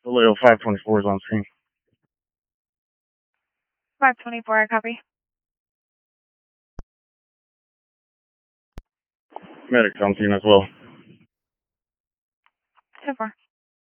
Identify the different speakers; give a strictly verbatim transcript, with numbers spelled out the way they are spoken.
Speaker 1: Vallejo five twenty-four is on screen.
Speaker 2: five twenty-four, I copy.
Speaker 1: Medic's on scene as well.
Speaker 2: ten four.